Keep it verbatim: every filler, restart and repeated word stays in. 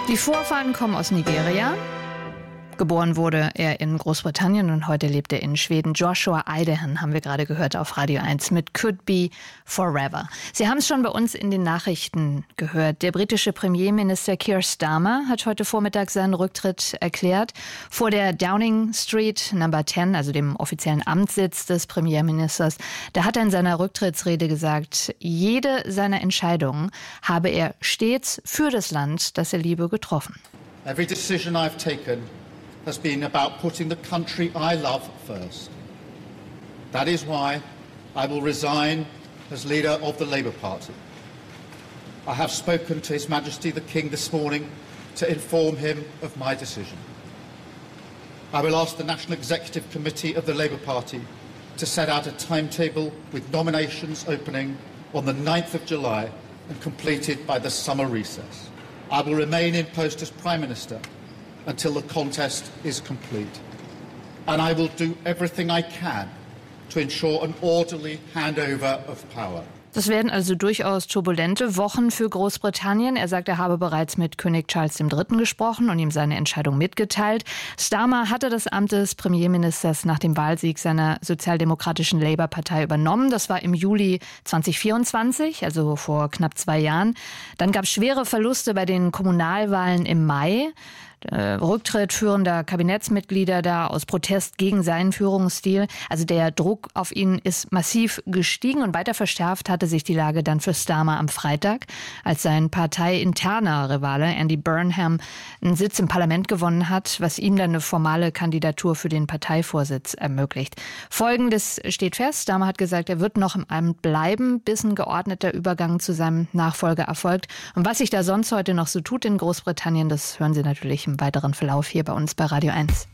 Die Vorfahren kommen aus Nigeria. Geboren wurde er in Großbritannien und heute lebt er in Schweden. Joshua Idehan haben wir gerade gehört auf Radio eins mit Could Be Forever. Sie haben es schon bei uns in den Nachrichten gehört. Der britische Premierminister Keir Starmer hat heute Vormittag seinen Rücktritt erklärt. Vor der Downing Street Number zehn, also dem offiziellen Amtssitz des Premierministers, da hat er in seiner Rücktrittsrede gesagt, jede seiner Entscheidungen habe er stets für das Land, das er liebe, getroffen. Every decision I've taken has been about putting the country I love first. That is why I will resign as leader of the Labour Party. I have spoken to His Majesty the King this morning to inform him of my decision. I will ask the National Executive Committee of the Labour Party to set out a timetable with nominations opening on the ninth of July and completed by the summer recess. I will remain in post as Prime Minister until the contest is complete. And I will do everything I can to ensure an orderly handover of power. Das werden also durchaus turbulente Wochen für Großbritannien. Er sagt, er habe bereits mit König Charles der Dritte gesprochen und ihm seine Entscheidung mitgeteilt. Starmer hatte das Amt des Premierministers nach dem Wahlsieg seiner sozialdemokratischen Labour-Partei übernommen. Das war im Juli zweitausendvierundzwanzig, also vor knapp zwei Jahren. Dann gab es schwere Verluste bei den Kommunalwahlen im Mai. Rücktritt führender Kabinettsmitglieder da aus Protest gegen seinen Führungsstil. Also der Druck auf ihn ist massiv gestiegen und weiter verschärft hatte sich die Lage dann für Starmer am Freitag, als sein parteiinterner Rivale Andy Burnham einen Sitz im Parlament gewonnen hat, was ihm dann eine formale Kandidatur für den Parteivorsitz ermöglicht. Folgendes steht fest: Starmer hat gesagt, er wird noch im Amt bleiben, bis ein geordneter Übergang zu seinem Nachfolger erfolgt. Und was sich da sonst heute noch so tut in Großbritannien, das hören Sie natürlich im weiteren Verlauf hier bei uns bei Radio eins.